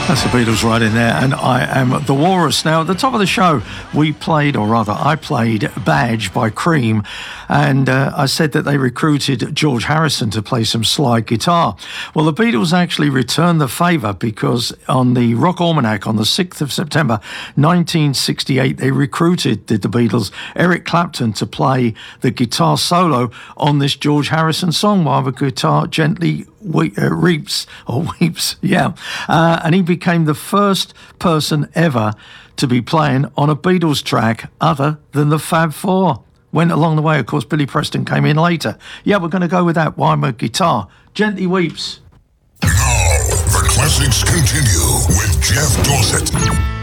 That's the Beatles right in there, and I Am the Walrus. Now, at the top of the show, we played, or rather, I played Badge by Cream, and I said that they recruited George Harrison to play some slide guitar. Well, the Beatles actually returned the favour, because on the Rock Almanac on the 6th of September 1968, they recruited, the Beatles, Eric Clapton to play the guitar solo on this George Harrison song while the guitar gently weeps, and he became the first person ever to be playing on a Beatles track other than the Fab Four. Went along the way, of course, Billy Preston came in later. Yeah, we're going to go with that. Why my guitar gently weeps. Now, the classics continue with Jeff Dorset.